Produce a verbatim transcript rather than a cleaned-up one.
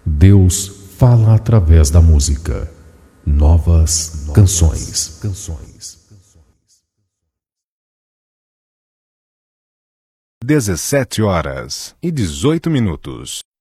Deus fala através da música. Novas canções. dezessete horas e dezoito minutos.